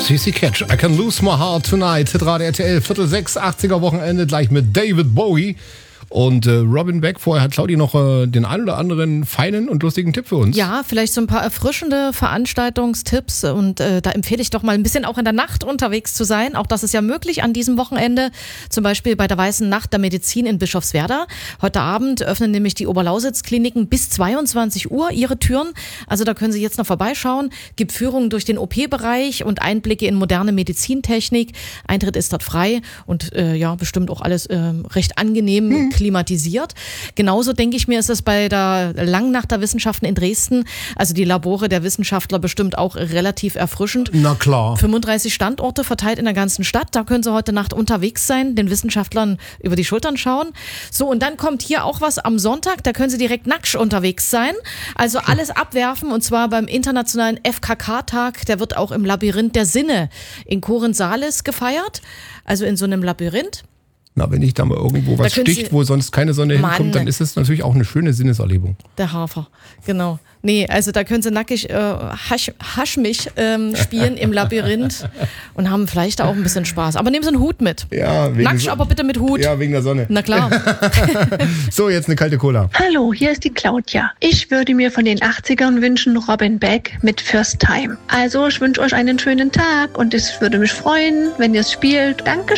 CC Catch, I Can Lose My Heart Tonight, Hitrate RTL, Viertel 6, 80er Wochenende, gleich mit David Bowie. Und Robin Beck, vorher hat Claudi noch den einen oder anderen feinen und lustigen Tipp für uns. Ja, vielleicht so ein paar erfrischende Veranstaltungstipps und da empfehle ich doch mal ein bisschen auch in der Nacht unterwegs zu sein. Auch das ist ja möglich an diesem Wochenende, zum Beispiel bei der Weißen Nacht der Medizin in Bischofswerda. Heute Abend öffnen nämlich die Oberlausitz-Kliniken bis 22 Uhr ihre Türen. Also da können Sie jetzt noch vorbeischauen. Gibt Führungen durch den OP-Bereich und Einblicke in moderne Medizintechnik. Eintritt ist dort frei und ja, bestimmt auch alles recht angenehm klimatisiert. Genauso denke ich mir, ist es bei der Langnacht der Wissenschaften in Dresden, also die Labore der Wissenschaftler bestimmt auch relativ erfrischend. Na klar. 35 Standorte verteilt in der ganzen Stadt, da können Sie heute Nacht unterwegs sein, den Wissenschaftlern über die Schultern schauen. So, und dann kommt hier auch was am Sonntag, da können Sie direkt nackt unterwegs sein, also alles abwerfen und zwar beim internationalen FKK-Tag, der wird auch im Labyrinth der Sinne in Korensalis gefeiert, also in so einem Labyrinth. Na, wenn ich da mal irgendwo was sticht, wo sonst keine Sonne hinkommt, dann ist es natürlich auch eine schöne Sinneserlebung. Der Hafer, genau. Nee, also da können Sie nackig Haschmich spielen im Labyrinth und haben vielleicht auch ein bisschen Spaß. Aber nehmen Sie einen Hut mit. Ja, nackt, aber bitte mit Hut. Ja, wegen der Sonne. Na klar. So, jetzt eine kalte Cola. Hallo, hier ist die Claudia. Ich würde mir von den 80ern wünschen Robin Beck mit First Time. Also, ich wünsche euch einen schönen Tag und es würde mich freuen, wenn ihr es spielt. Danke.